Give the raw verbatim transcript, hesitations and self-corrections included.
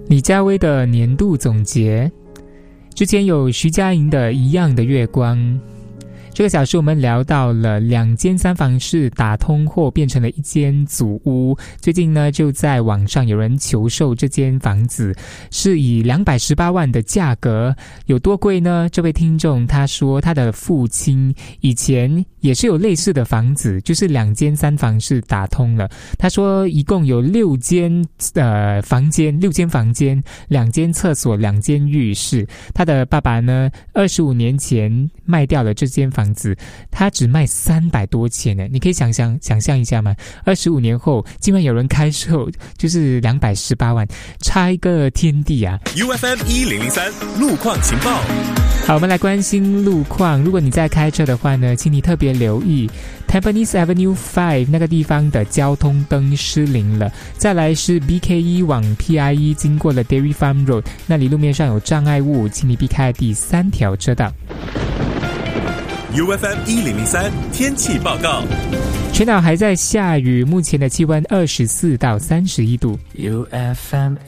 李佳薇的年度总结，之前有徐佳莹的《一样的月光》。这个小时我们聊到了两间三房室打通后变成了一间祖屋，最近呢就在网上有人求售这间房子，是以两百十八万的价格，有多贵呢？这位听众他说他的父亲以前也是有类似的房子，就是两间三房室打通了，他说一共有六间呃房间，六间房间，两间厕所，两间浴室。他的爸爸呢二十五年前卖掉了这间房子，他只卖三百多钱呢，你可以想象想象一下吗？二十五年后竟然有人开售，就是两百十八万，差一个天地啊 ！U F M 一零零三路况情报。 好，我们来关心路况。如果你在开车的话呢，请你特别留意 Tampines Avenue 五那个地方的交通灯失灵了。再来是 B K 一 往 P I E 经过了 Dairy Farm Road， 那里路面上有障碍物，请你避开第三条车道。 U F M 一零零三天气报告。 全岛还在下雨，目前的气温二十四到三十一度。 U F M